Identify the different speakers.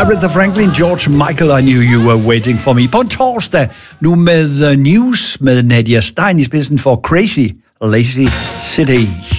Speaker 1: Aretha Franklin, George Michael, I Knew You Were Waiting For Me. På en torsdag, nu med The News, med Nadia Stein i spidsen for Crazy Lazy City.